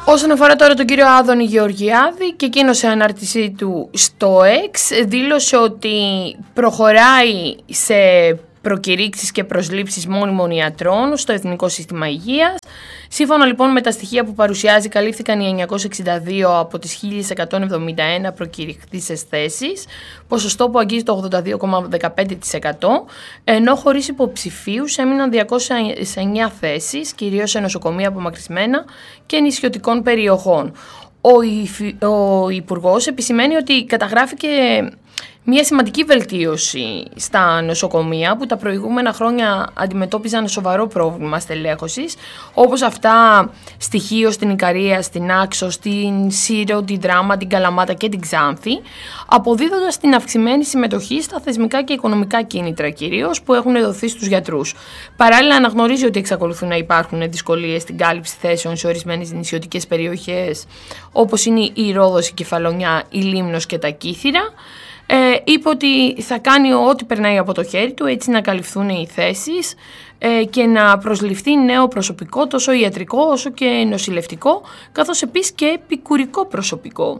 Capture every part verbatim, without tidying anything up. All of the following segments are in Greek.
Όσον αφορά τώρα τον κύριο Άδωνη Γεωργιάδη, και εκείνος σε ανάρτησή του στο X δήλωσε ότι προχωράει σε προκηρύξεις και προσλήψεις μόνιμων ιατρών στο Εθνικό Σύστημα Υγείας. Σύμφωνα λοιπόν με τα στοιχεία που παρουσιάζει, καλύφθηκαν οι εννιακόσιες εξήντα δύο από τις χίλια εκατόν εβδομήντα ένα προκηρυχθήσεις θέσεις, ποσοστό που αγγίζει το ογδόντα δύο κόμμα δεκαπέντε τοις εκατό, ενώ χωρίς υποψηφίους έμειναν διακόσιες εννέα θέσεις, κυρίως σε νοσοκομεία απομακρυσμένα και νησιωτικών περιοχών. Ο, υφ... ο Υπουργός επισημαίνει ότι καταγράφηκε μια σημαντική βελτίωση στα νοσοκομεία που τα προηγούμενα χρόνια αντιμετώπιζαν σοβαρό πρόβλημα στελέχωσης, όπως αυτά στοιχείο στην Ικαρία, στην Άξο, στην Σύρο, την Δράμα, την Καλαμάτα και την Ξάνθη, αποδίδοντας την αυξημένη συμμετοχή στα θεσμικά και οικονομικά κίνητρα κυρίως που έχουν δοθεί στους γιατρούς. Παράλληλα, αναγνωρίζει ότι εξακολουθούν να υπάρχουν δυσκολίες στην κάλυψη θέσεων σε ορισμένες νησιωτικές περιοχές, όπως είναι η Ρόδος, η Κεφαλονιά, η Λίμνος και τα Κύθυρα. Ε, είπε ότι θα κάνει ό,τι περνάει από το χέρι του έτσι να καλυφθούν οι θέσεις ε, και να προσληφθεί νέο προσωπικό, τόσο ιατρικό όσο και νοσηλευτικό, καθώς επίσης και επικουρικό προσωπικό.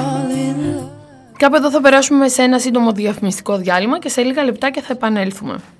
Κάπου εδώ θα περάσουμε σε ένα σύντομο διαφημιστικό διάλειμμα και σε λίγα λεπτάκια θα επανέλθουμε.